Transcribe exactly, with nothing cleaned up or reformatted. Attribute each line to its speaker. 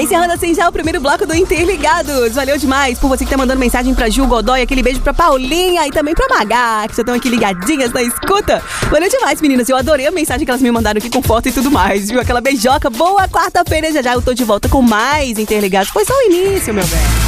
Speaker 1: Encerrando assim já o primeiro bloco do Interligados. Valeu demais por você que tá mandando mensagem pra Gil Godoy. Aquele beijo pra Paulinha e também pra Magá, que já estão aqui ligadinhas na escuta. Valeu demais, meninas. Eu adorei a mensagem que elas me mandaram aqui com foto e tudo mais, viu? Aquela beijoca. Boa quarta-feira. Já já eu tô de volta com mais Interligados. Foi só o início, meu velho.